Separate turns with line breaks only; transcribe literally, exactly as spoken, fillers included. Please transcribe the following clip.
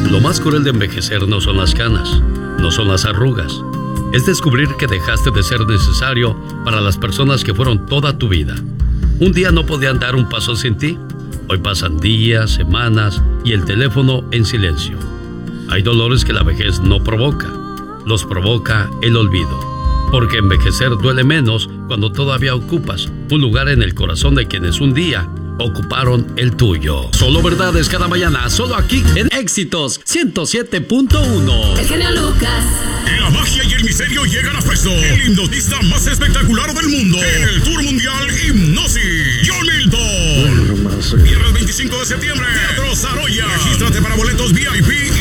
Lo más cruel de envejecer no son las canas, no son las arrugas. Es descubrir que dejaste de ser necesario para las personas que fueron toda tu vida. Un día no podían dar un paso sin ti. Hoy pasan días, semanas y el teléfono en silencio. Hay dolores que la vejez no provoca. Los provoca el olvido. Porque envejecer duele menos cuando todavía ocupas un lugar en el corazón de quienes un día ocuparon el tuyo. Solo verdades cada mañana, solo aquí en Éxitos ciento siete punto uno.
El genio Lucas.
La magia y el misterio llegan a Fresno. El hipnotista más espectacular del mundo. En el Tour Mundial Hipnosis. John Milton. Viernes veinticinco de septiembre. Teatro Saroya. Regístrate para boletos V I P